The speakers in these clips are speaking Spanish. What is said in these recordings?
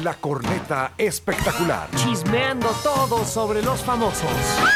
La Corneta Espectacular. Chismeando todo sobre los famosos.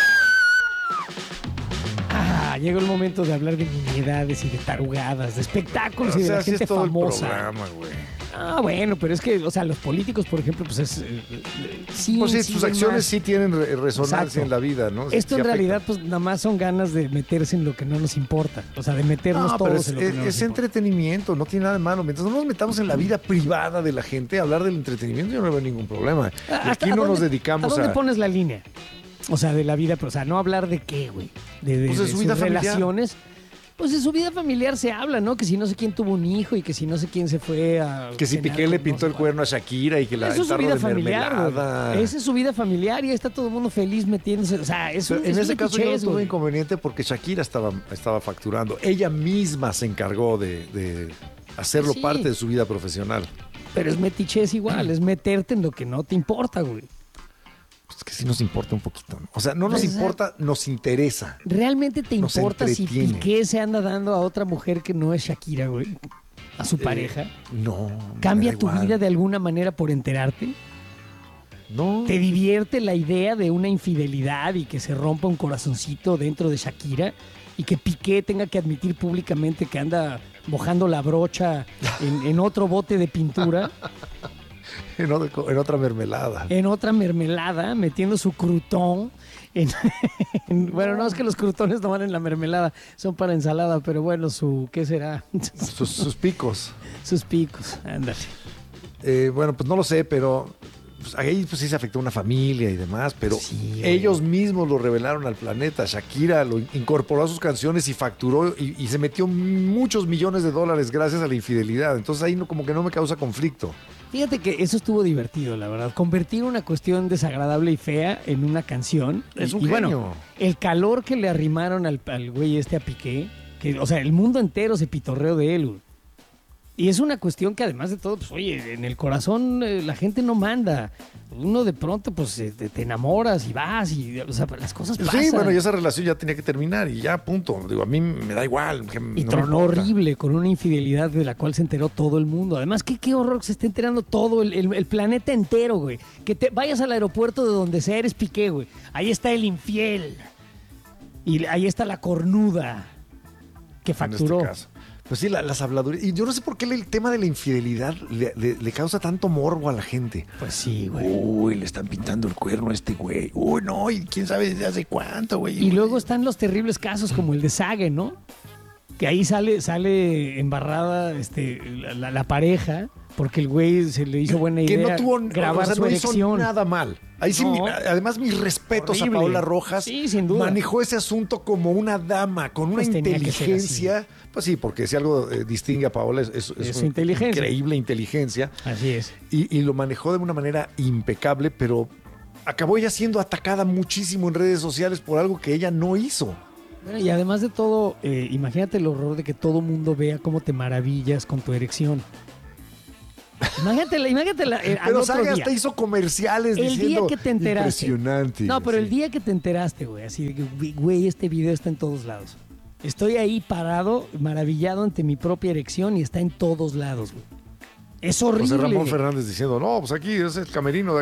Llegó el momento de hablar de niñedades y de tarugadas, de espectáculos y de la gente es todo famosa. el programa, güey. Bueno, pero es que, o sea, los políticos, por ejemplo, pues es... sí, Pues sí, sus acciones más. sí tienen resonancia Exacto. en la vida, ¿no? Esto Sí en realidad, afecta. pues nada más son ganas de meterse en lo que no nos importa. O sea, de meternos No, pero todos en lo que no nos es importa. entretenimiento, no tiene nada de malo. Mientras no nos metamos en la vida privada de la gente, hablar del entretenimiento yo no veo ningún problema. Y aquí no nos dedicamos ¿A dónde a... pones la línea? O sea, de la vida, pero, o sea, no hablar de qué, güey. Pues de su sus vida familiar. relaciones. Pues de su vida familiar se habla, ¿no? Que si no sé quién tuvo un hijo y que si no sé quién se fue a... Que si cenar Piqué le con pintó no sé el cuerno a Shakira y que la Eso es su tarro vida de familiar, mermelada. güey. Esa es su vida familiar y ahí está todo el mundo feliz metiéndose. O sea, es Pero un en es ese un caso yo no metiches, tuve güey. inconveniente porque Shakira estaba facturando. Ella misma se encargó de hacerlo Sí. parte de su vida profesional. Pero es metiches igual, es meterte en lo que no te importa, güey. Pues es que sí nos importa un poquito, ¿no? O sea, no nos Pues, importa, nos interesa. ¿Realmente te Nos importa si entretiene. Piqué se anda dando a otra mujer que no es Shakira, güey? A su pareja. No. ¿Cambia me da tu igual. vida de alguna manera por enterarte? No. ¿Te divierte la idea de una infidelidad y que se rompa un corazoncito dentro de Shakira? Y que Piqué tenga que admitir públicamente que anda mojando la brocha en otro bote de pintura, En otra mermelada. en otra mermelada, metiendo su crutón. Bueno, no es que los crutones no van en la mermelada, son para ensalada, pero bueno, ¿qué será? Sus picos. Sus picos, ándale. Bueno, pues no lo sé, pero pues, ahí pues sí se afectó una familia y demás, pero Sí, ellos mismos lo revelaron al planeta. Shakira lo incorporó a sus canciones y facturó y se metió muchos millones de dólares gracias a la infidelidad. Entonces ahí como que no me causa conflicto. Fíjate que eso estuvo divertido, la verdad. Convertir una cuestión desagradable y fea en una canción. Es un y bueno, genio. el calor que le arrimaron al güey a Piqué, que, o sea, el mundo entero se pitorreó de él, güey. Y es una cuestión que además de todo, pues oye, en el corazón la gente no manda. Uno de pronto, pues te enamoras y vas y, o sea, las cosas pasan. Sí, bueno, y esa relación ya tenía que terminar y ya, punto. Digo, a mí me da igual. Y no me tronó importa. horrible con una infidelidad de la cual se enteró todo el mundo. Además, qué horror que se esté enterando todo el planeta entero, güey. Que te vayas al aeropuerto de donde sea, eres Piqué, güey. Ahí está el infiel. Y ahí está la cornuda que facturó. En este caso. Pues sí, las habladurías. Y yo no sé por qué el tema de la infidelidad le causa tanto morbo a la gente. Pues sí, güey. Uy, le están pintando el cuerno a este güey. Uy, no, y quién sabe desde hace cuánto, güey. Y luego están los terribles casos como el de Sage, ¿no? Que ahí sale embarrada la pareja, porque el güey se le hizo buena que idea no tuvo, grabar o sea, su no erección. hizo nada mal. Ahí sí, No. además mis respetos Horrible. a Paola Rojas. Sí, sin duda. Manejó ese asunto como una dama, con una Pues tenía que ser inteligencia. Pues sí, porque si algo distingue a Paola es su una inteligencia. increíble inteligencia. Así es. Y lo manejó de una manera impecable, pero acabó ella siendo atacada muchísimo en redes sociales por algo que ella no hizo. Bueno, y además de todo, imagínate el horror de que todo mundo vea cómo te maravillas con tu erección. Imagínatela al Pero otro Saga día. hasta hizo comerciales El diciendo día que te enteraste. impresionante. No, pero sí. el día que te enteraste, güey, así de que, güey, este video está en todos lados. Estoy ahí parado, maravillado ante mi propia erección y está en todos lados, güey. Es horrible. José Ramón Fernández diciendo, no, pues aquí es el camerino de